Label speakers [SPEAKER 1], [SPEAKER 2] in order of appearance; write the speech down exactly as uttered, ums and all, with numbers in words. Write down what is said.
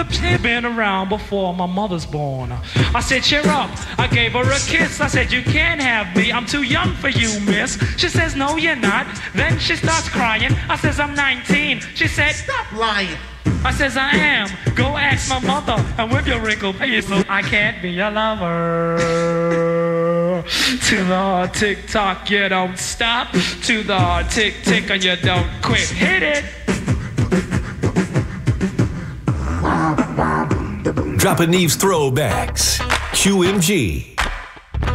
[SPEAKER 1] She'd been around before my mother's born. I said, cheer up. I gave her a kiss. I said, you can't have me. I'm too young for you, miss. She says, no, you're not. Then she starts crying. I says, I'm nineteen. She said, stop lying. I says, I am. Go ask my mother. And with your wrinkled face, I can't be your lover. To the tick-tock, you don't stop. To the tick-tick, and you don't quit. Hit it.
[SPEAKER 2] Dropping these throwbacks. Q M G.